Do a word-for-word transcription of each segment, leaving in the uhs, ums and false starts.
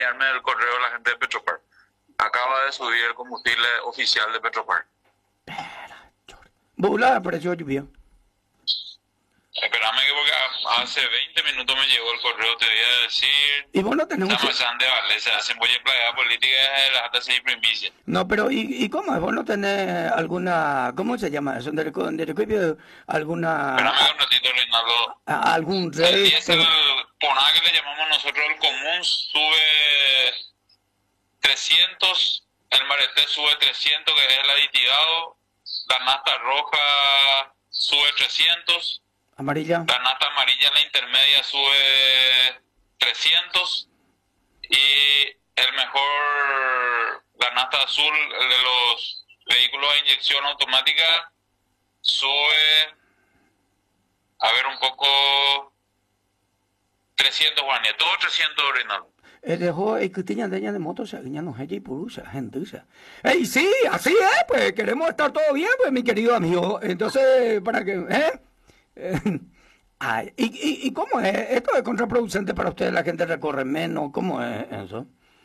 enviarme el correo a la gente de Petropar. Acaba de subir el combustible oficial de Petropar. Bula, apareció lluvia. Espérame que porque hace veinte minutos me llegó el correo, te voy a decir. Y vos no tenés un... Samazán de Vale, se hacen voy a playa política de las altas y primicia. No, pero ¿y, ¿y cómo es? ¿Vos no tenés alguna... ¿Cómo se llama eso? ¿De recopio? ¿Alguna... Espérame un ratito, Reinaldo. a- ¿Algún El rey? diésel, por nada que le llamamos nosotros el común, sube trescientos, el Mareté sube trescientos, que es el aditivado, la nafta roja sube trescientos, ¿Amarilla? la nafta amarilla, la intermedia, sube trescientos, y el mejor, la nafta azul, el de los vehículos a inyección automática, sube, a ver un poco, trescientos guaraníes, todo trescientos, Reinaldo. Eh, dejó el que tenía de moto, se ya no hay por usa, gente usa. ¡Ey, sí! Así es, pues queremos estar todo bien, pues, mi querido amigo. Entonces, para que, ¿eh? Eh, ay, ¿y, y, ¿Y cómo es? ¿Esto es contraproducente para ustedes? ¿La gente recorre menos? ¿Cómo es eso?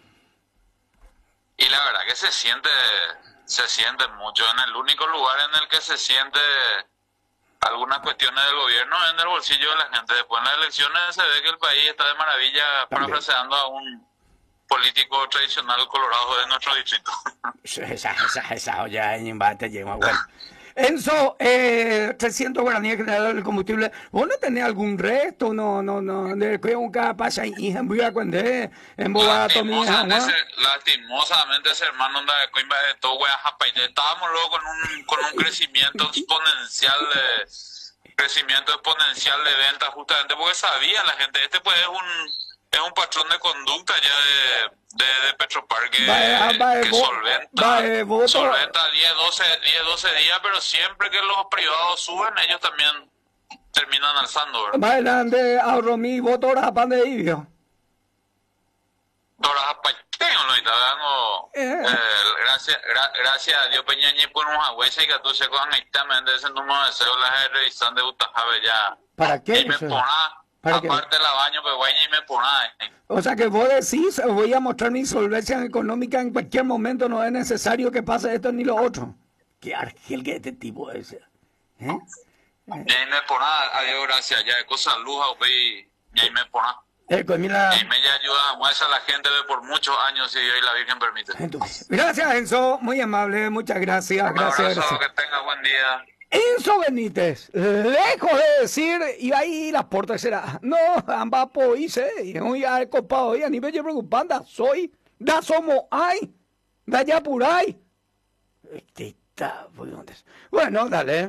Y la verdad que se siente, se siente mucho. En el único lugar en el que se siente algunas cuestiones del gobierno es en el bolsillo de la gente. Después en las elecciones se ve que el país está de maravilla, parafraseando a un político tradicional colorado de nuestro distrito. Esa, esa, esa olla en embate lleva, bueno. Enzo, eh, trescientos guaraníes que le da el combustible. ¿Vos no tenés algún resto? No, no, no. De que un pasa ahí en Buya cuando en Bogato, mi hija, ¿no? Lastimosamente, ese hermano anda de coimba de todo, wea, japa, y estábamos luego con un, con un crecimiento exponencial de, crecimiento exponencial de ventas, justamente porque sabía la gente, este pues es un, es un patrón de conducta ya de, de, de Petropar que, Vaya, vaya, que vo- solventa, vaya, voto- solventa diez, doce, diez, doce días, pero siempre que los privados suben, ellos también terminan alzando, ¿verdad? Va adelante, ahorro mi voto, ahora pan de ibio. Todas las paiteos, ¿no? Y está dando, Eh. eh, gracias, gra, gracias a Dios, Peñañi, por unos agüeces y que tú se cojan exactamente ese número de cédulas de revisión de Utajabe ya. ¿Para qué Y me eso? pona, ¿Para qué? aparte la baño, pues guay, y me pona. eh. O sea que vos decís, voy a mostrar mi solvencia económica en cualquier momento, no es necesario que pase esto ni lo otro. Qué argel que este tipo es. ¿Eh? Y ahí me pona, adiós, gracias, ya, de cosas lujas, y ahí me pona. Eh, pues mira, Y me ya ayuda más a la gente de por muchos años, si Dios y la Virgen permite. entonces, gracias Enzo, muy amable, muchas gracias, Un gracias, abrazo, gracias. que tenga buen día. Enzo Benítez, lejos de decir, y ahí las puertas será, no, ambas poise, y no ya he copado, y a nivel de preocupanda, soy, da somos, ay, da ya por ahí. Este está, bueno, dale.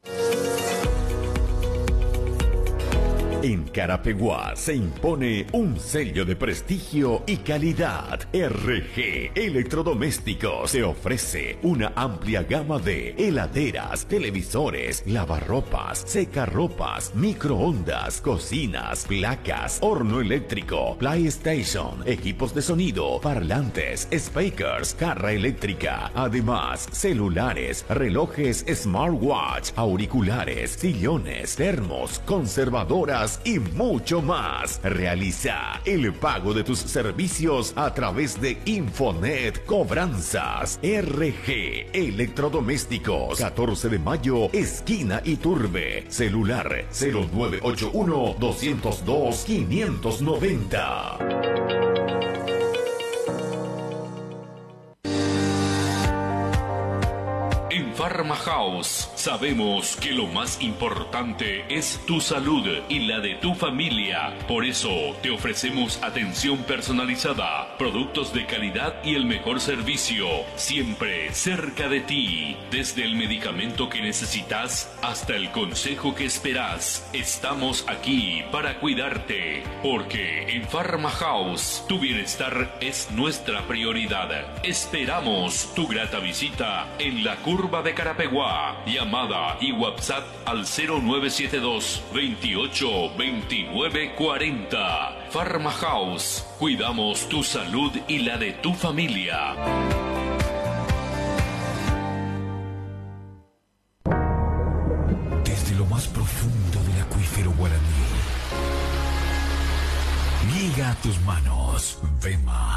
En Carapeguá se impone un sello de prestigio y calidad. R G Electrodomésticos te ofrece una amplia gama de heladeras, televisores, lavarropas, secarropas, microondas, cocinas, placas, horno eléctrico, PlayStation, equipos de sonido, parlantes, speakers, carra eléctrica. Además, celulares, relojes smartwatch, auriculares, sillones, termos, conservadoras y mucho más. Realiza el pago de tus servicios a través de Infonet Cobranzas. R G Electrodomésticos, catorce de mayo, esquina Iturbe. Celular cero nueve ocho uno, dos cero dos, cinco nueve cero. En Pharma House sabemos que lo más importante es tu salud y la de tu familia. Por eso te ofrecemos atención personalizada, productos de calidad y el mejor servicio, siempre cerca de ti. Desde el medicamento que necesitas hasta el consejo que esperas, estamos aquí para cuidarte. Porque en Pharma House tu bienestar es nuestra prioridad. Esperamos tu grata visita en la curva de Carapeguá. Llamada y WhatsApp al cero nueve siete dos, veintiocho, veintinueve, cuarenta. Pharma House. Cuidamos tu salud y la de tu familia. Desde lo más profundo del acuífero guaraní llega tus manos. Vema.